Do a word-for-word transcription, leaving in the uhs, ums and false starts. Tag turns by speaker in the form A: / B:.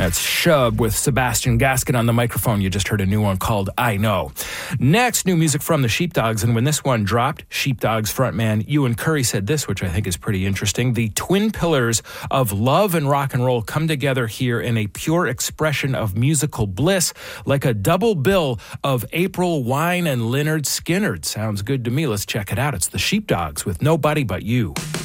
A: That's Shub with Sebastian Gaskin on the microphone. You just heard a new one called I Know. Next, new music from the Sheepdogs. And when this one dropped, Sheepdogs frontman Ewan Curry said this, which I think is pretty interesting. The twin pillars of love and rock and roll come together here in a pure expression of musical bliss, like a double bill of April Wine and Lynyrd Skynyrd. Sounds good to me. Let's check it out. It's the Sheepdogs with Nobody But You.